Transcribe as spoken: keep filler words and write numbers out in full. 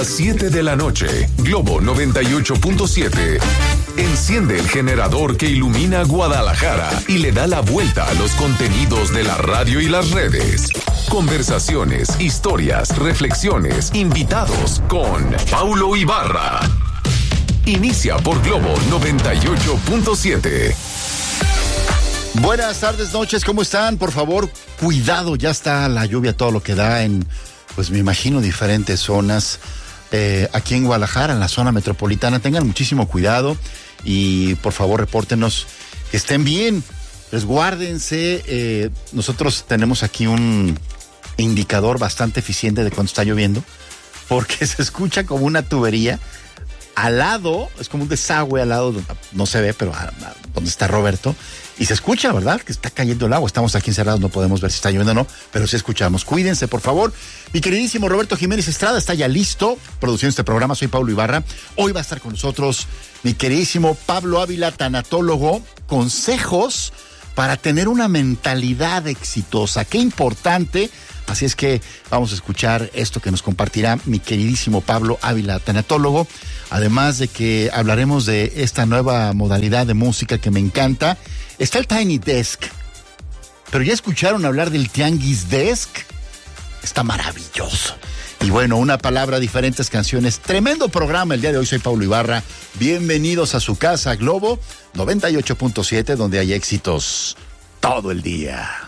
las siete de la noche, Globo noventa y ocho punto siete. Enciende el generador que ilumina Guadalajara y le da la vuelta a los contenidos de la radio y las redes. Conversaciones, historias, reflexiones, invitados con Paulo Ibarra. Inicia por Globo noventa y ocho punto siete. Buenas tardes, noches, ¿cómo están? Por favor, cuidado, ya está la lluvia todo lo que da en, pues me imagino, diferentes zonas. Eh, aquí en Guadalajara, en la zona metropolitana, tengan muchísimo cuidado y por favor repórtenos que estén bien, resguárdense. Eh, nosotros tenemos aquí un indicador bastante eficiente de cuando está lloviendo, porque se escucha como una tubería al lado, es como un desagüe al lado, no se ve, pero a, a, donde está Roberto, y se escucha, ¿verdad? Que está cayendo el agua. Estamos aquí encerrados, no podemos ver si está lloviendo o no, pero sí escuchamos. Cuídense, por favor. Mi queridísimo Roberto Jiménez Estrada está ya listo, produciendo este programa. Soy Paulo Ibarra. Hoy va a estar con nosotros mi queridísimo Pablo Ávila, tanatólogo. Consejos para tener una mentalidad exitosa. Qué importante. Así es que vamos a escuchar esto que nos compartirá mi queridísimo Pablo Ávila, tanatólogo. Además de que hablaremos de esta nueva modalidad de música que me encanta. Está el Tiny Desk, pero ¿ya escucharon hablar del Tianguis Desk? Está maravilloso. Y bueno, una palabra, diferentes canciones. Tremendo programa el día de hoy. Soy Paulo Ibarra. Bienvenidos a su casa, Globo noventa y ocho punto siete, donde hay éxitos todo el día.